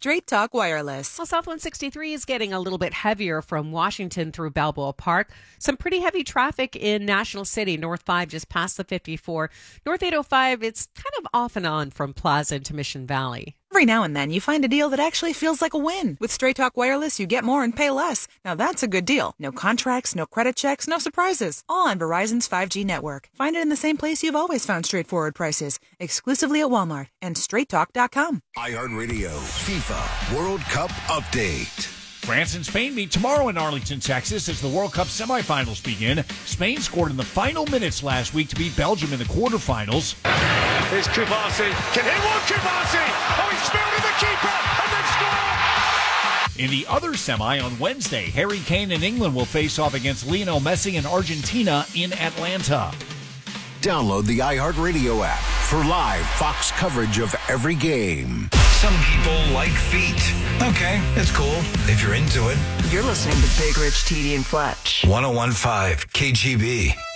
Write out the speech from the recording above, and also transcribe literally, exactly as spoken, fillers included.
Straight Talk Wireless. Well, South one sixty-three is getting a little bit heavier from Washington through Balboa Park. Some pretty heavy traffic in National City, North five just past the fifty-four. North eight oh five, it's kind of off and on from Plaza into Mission Valley. Every now and then, you find a deal that actually feels like a win. With Straight Talk Wireless, you get more and pay less. Now that's a good deal. No contracts, no credit checks, no surprises. All on Verizon's five G network. Find it in the same place you've always found straightforward prices. Exclusively at Walmart and straight talk dot com. iHeartRadio FIFA World Cup Update. France and Spain meet tomorrow in Arlington, Texas as the World Cup semifinals begin. Spain scored in the final minutes last week to beat Belgium in the quarterfinals. Here's Kubasi. Can he walk Kubasi? Oh, he spilled in the keeper and then scored! In the other semi on Wednesday, Harry Kane and England will face off against Lionel Messi and Argentina in Atlanta. Download the iHeartRadio app for live Fox coverage of every game. Some people like feet. Okay, it's cool if you're into it. You're listening to Big Rich, T D, and Fletch. one oh one point five K G B.